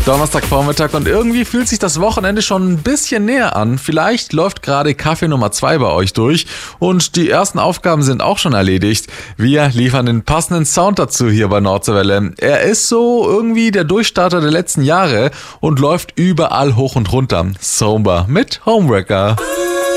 Donnerstagvormittag und irgendwie fühlt sich das Wochenende schon ein bisschen näher an. Vielleicht läuft gerade Kaffee Nummer 2 bei euch durch und die ersten Aufgaben sind auch schon erledigt. Wir liefern den passenden Sound dazu hier bei Nordseewelle. Er ist so irgendwie der Durchstarter der letzten Jahre und läuft überall hoch und runter. Sober mit Homewrecker.